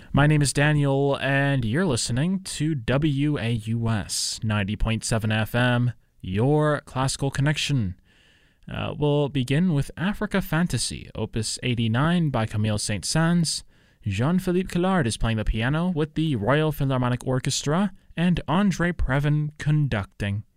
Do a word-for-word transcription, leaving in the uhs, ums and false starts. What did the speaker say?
My name is Daniel, and you're listening to W A U S ninety point seven F M, your classical connection. Uh, we'll begin with Africa Fantasy, Opus eighty-nine by Camille Saint-Saëns. Jean-Philippe Collard is playing the piano with the Royal Philharmonic Orchestra, and André Previn conducting.